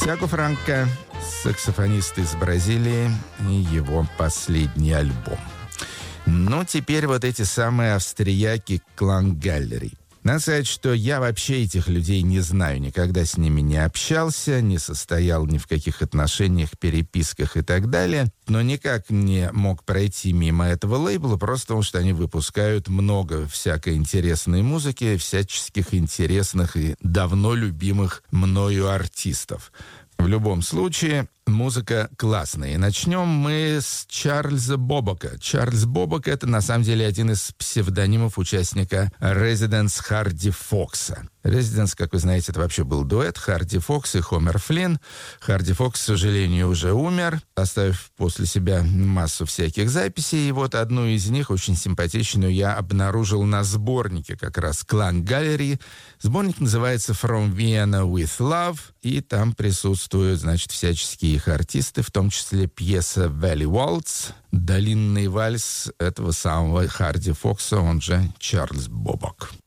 Тиаго Франко, саксофонист из Бразилии, и его последний альбом. Ну, теперь вот эти самые австрияки Клан Галлери. Надо сказать, что я вообще этих людей не знаю, никогда с ними не общался, не состоял ни в каких отношениях, переписках и так далее, но никак не мог пройти мимо этого лейбла, просто потому что они выпускают много всякой интересной музыки, всяческих интересных и давно любимых мною артистов. В любом случае, музыка классная. И начнем мы с Чарльза Бобока. Чарльз Бобок — это, на самом деле, один из псевдонимов участника Residence Харди Фокса. Residence, как вы знаете, это вообще был дуэт Харди Фокс и Хомер Флинн. Харди Фокс, к сожалению, уже умер, оставив после себя массу всяких записей. И вот одну из них, очень симпатичную, я обнаружил на сборнике как раз Клан Галлери. Сборник называется «From Vienna with Love», и там присутствуют, значит, всяческие их артисты, в том числе пьеса «Valley Waltz», «Долинный вальс» этого самого Харди Фокса, он же Чарльз Бобок.